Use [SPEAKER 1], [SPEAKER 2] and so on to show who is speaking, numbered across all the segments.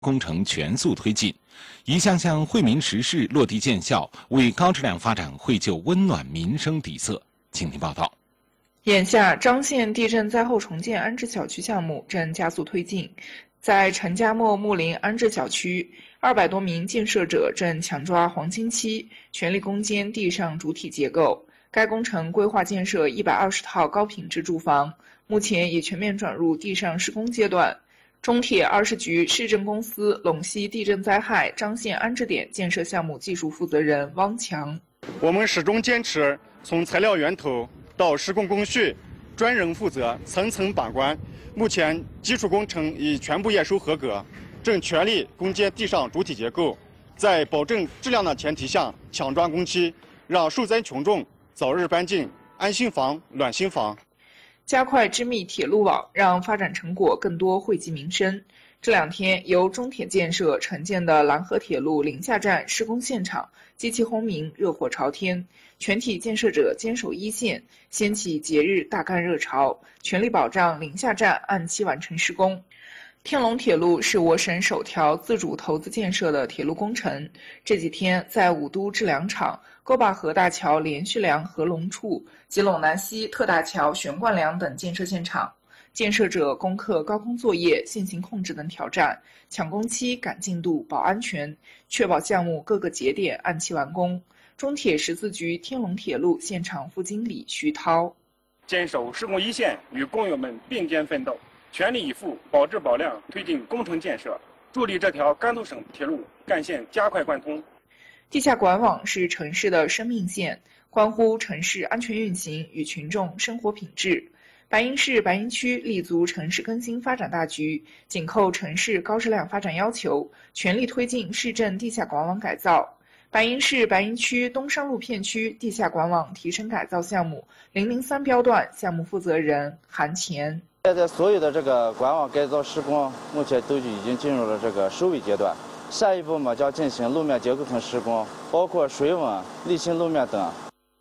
[SPEAKER 1] 工程全速推进，一项项惠民实事落地见效，为高质量发展绘就温暖民生底色。请听报道。
[SPEAKER 2] 眼下，张县地震灾后重建安置小区项目正加速推进。在陈家默睦邻安置小区，200多名建设者正强抓黄金期，全力攻坚地上主体结构。该工程规划建设120套高品质住房，目前已全面转入地上施工阶段。中铁20局市政公司陇西地震灾害张县安置点建设项目技术负责人汪强：
[SPEAKER 3] 我们始终坚持从材料源头到施工工序，专人负责，层层把关。目前基础工程已全部验收合格，正全力攻坚地上主体结构，在保证质量的前提下抢抓工期，让受灾群众早日搬进安心房、暖心房。
[SPEAKER 2] 加快织密铁路网，让发展成果更多惠及民生。这2天，由中铁建设承建的兰河铁路临夏站施工现场，机器轰鸣，热火朝天，全体建设者坚守一线，掀起节日大干热潮，全力保障临夏站按期完成施工。天龙铁路是我省首条自主投资建设的铁路工程，这几天在5都制梁厂、沟坝河大桥连续梁合龙处及陇南西特大桥悬挂梁等建设现场，建设者攻克高空作业、限行控制等挑战，抢工期、赶进度、保安全，确保项目各个节点按期完工。中铁14局天龙铁路现场副经理徐涛：
[SPEAKER 4] 坚守施工一线，与工友们并肩奋斗，全力以赴，保质保量推进工程建设，助力这条甘肃省铁路干线加快贯通。
[SPEAKER 2] 地下管网是城市的生命线，关乎城市安全运行与群众生活品质。白银市白银区立足城市更新发展大局，紧扣城市高质量发展要求，全力推进市政地下管网改造。白银市白银区东商路片区地下管网提升改造项目003标段项目负责人韩乾：
[SPEAKER 5] 现在所有的这个管网改造施工，目前都已经进入了这个收尾阶段。下一步嘛，将进行路面结构层施工，包括水稳、沥青路面等。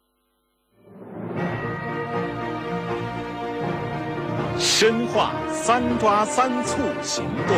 [SPEAKER 1] 深化3抓3促行动。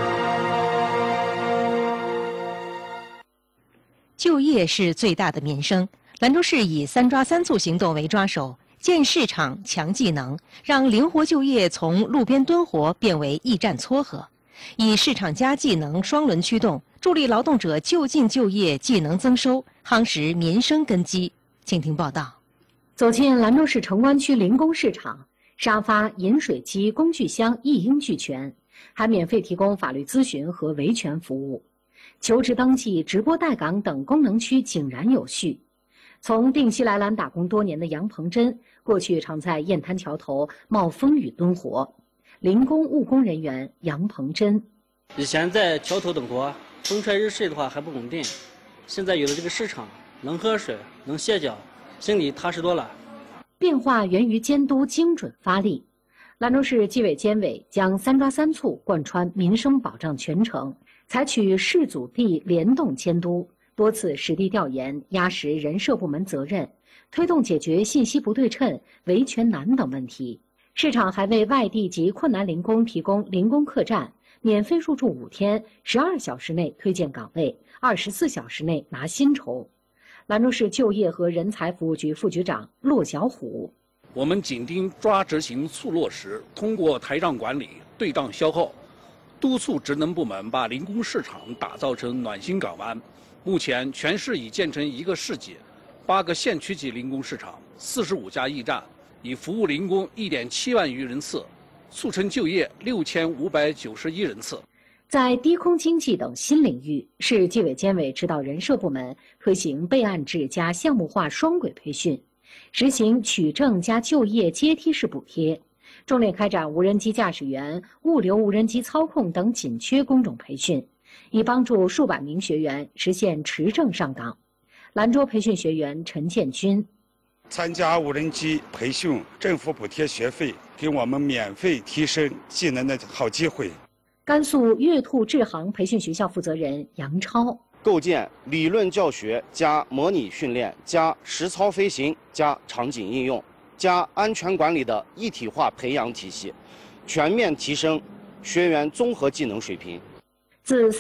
[SPEAKER 6] 就业是最大的民生。兰州市以3抓3促行动为抓手，建市场、强技能，让灵活就业从路边蹲活变为驿站撮合，以市场加技能双轮驱动，助力劳动者就近就业、技能增收，夯实民生根基。请听报道。
[SPEAKER 7] 走进兰州市城关区临工市场，沙发、饮水机、工具箱一应俱全，还免费提供法律咨询和维权服务。求职登记、直播待岗等功能区井然有序。从定西来兰打工多年的杨鹏珍，过去常在雁滩桥头冒风雨蹲活。临工务工人员杨鹏珍：
[SPEAKER 8] 以前在桥头等活，风吹日晒的话还不稳定，现在有了这个市场，能喝水，能歇脚，心里踏实多了。
[SPEAKER 7] 变化源于监督精准发力。兰州市纪委监委将3抓3促贯穿民生保障全程，采取市组地联动监督，多次实地调研，压实人社部门责任，推动解决信息不对称、维权难等问题。市场还为外地及困难零工提供零工客栈，免费入住5天，12小时内推荐岗位，24小时内拿薪酬。兰州市就业和人才服务局副局长骆小虎：
[SPEAKER 9] 我们紧盯抓执行促落实，通过台账管理、对账消耗，督促职能部门把零工市场打造成暖心港湾。目前，全市已建成1个市级、8个县区级零工市场，45家驿站，已服务零工1.7万余人次，促成就业6591人次。
[SPEAKER 7] 在低空经济等新领域，市纪委监委指导人社部门推行备案制加项目化双轨培训，实行取证加就业阶梯式补贴，重点开展无人机驾驶员、物流无人机操控等紧缺工种培训，以帮助数百名学员实现持证上岗。兰州培训学员陈建军：
[SPEAKER 10] 参加无人机培训，政府补贴学费，给我们免费提升技能的好机会。
[SPEAKER 7] 甘肃月兔制航培训学校负责人杨超：
[SPEAKER 11] 构建理论教学加模拟训练加实操飞行加场景应用加安全管理的一体化培养体系，全面提升学员综合技能水平。
[SPEAKER 7] 自